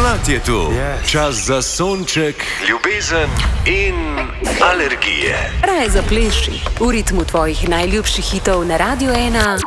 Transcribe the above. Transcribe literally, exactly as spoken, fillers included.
Cmad je tu. Yes. Čas za sonček, ljubezen in alergije. Raje zapleši v ritmu tvojih najljubših hitov na Radio ena.